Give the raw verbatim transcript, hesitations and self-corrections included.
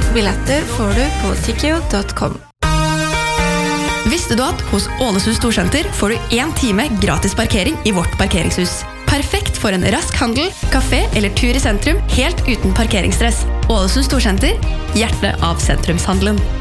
Billetter får du på tickio dot com. Visste du at hos Ålesund Storsenter får du en time gratis parkering i vårt parkeringshus? Perfekt for en rask handel, kafé eller tur i sentrum, helt uten parkeringsstress. Ålesund Storsenter, hjertet av sentrumshandelen.